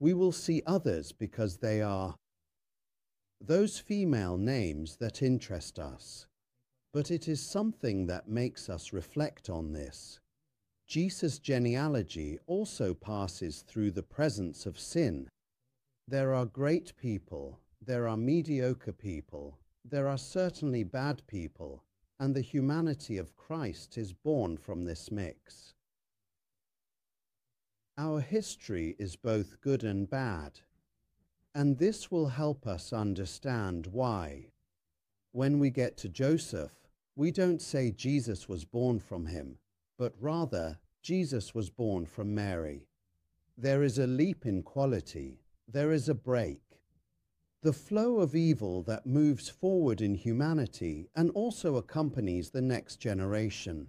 We will see others because they are those female names that interest us. But it is something that makes us reflect on this. Jesus' genealogy also passes through the presence of sin. There are great people, there are mediocre people, there are certainly bad people, and the humanity of Christ is born from this mix. Our history is both good and bad, and this will help us understand why. When we get to Joseph, we don't say Jesus was born from him, but rather Jesus was born from Mary. There is a leap in quality, there is a break. The flow of evil that moves forward in humanity and also accompanies the next generation.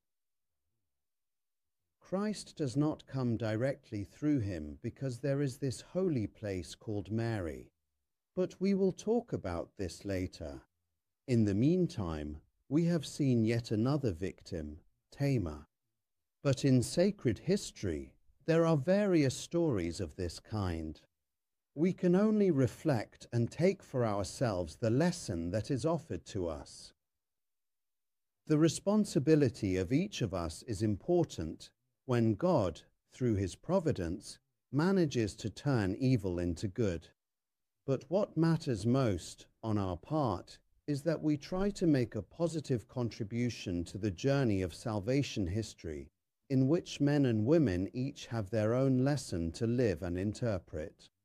Christ does not come directly through him because there is this holy place called Mary. But we will talk about this later. In the meantime, we have seen yet another victim, Tamar. But in sacred history, there are various stories of this kind. We can only reflect and take for ourselves the lesson that is offered to us. The responsibility of each of us is important when God, through his providence, manages to turn evil into good. But what matters most on our part is that we try to make a positive contribution to the journey of salvation history, in which men and women each have their own lesson to live and interpret.